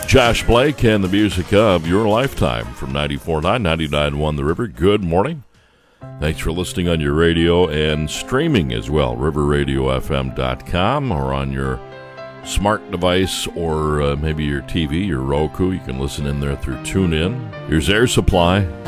Josh Blake and the music of Your Lifetime from 94.9, 99.1 The River. Good morning. Thanks for listening on your radio and streaming as well, riverradiofm.com, or on your smart device, or maybe your TV, your Roku. You can listen in there through TuneIn. Here's Air Supply